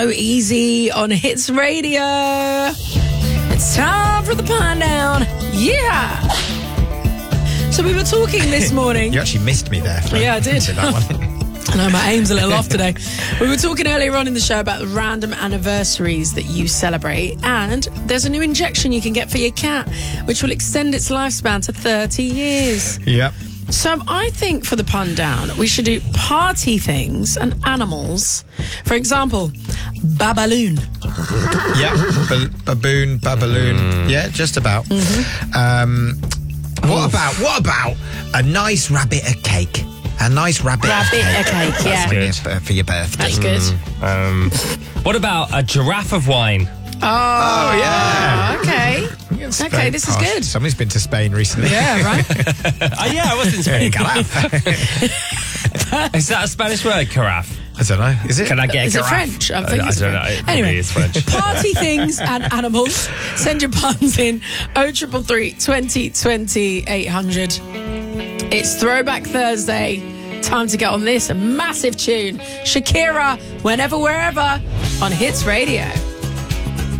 So easy on Hits Radio. It's time for the pun down. Yeah. So we were talking this morning. You actually missed me there. Yeah, I did. That one. I know, my aim's a little off today. We were talking earlier on in the show about the random anniversaries that you celebrate, and there's a new injection you can get for your cat, which will extend its lifespan to 30 years. Yep. So I think for the pun down, we should do party things and animals. For example, babaloon. Yeah, baboon, babaloon. Yeah, just about. What about a nice rabbit a cake? A nice rabbit a cake, yeah. For your birthday. That's good. What about a giraffe of wine? Oh, yeah. Okay. Okay, this is good. Somebody's been to Spain recently. Yeah, right? I was in Spain. Is that a Spanish word, carafe? I don't know. Is it? Can I get a Is it carafe? French? I think it's don't know. French. It probably is French. Party things and animals. Send your puns in 0333 20 20 800. It's Throwback Thursday. Time to get on this massive tune. Shakira, Whenever, Wherever on Hits Radio.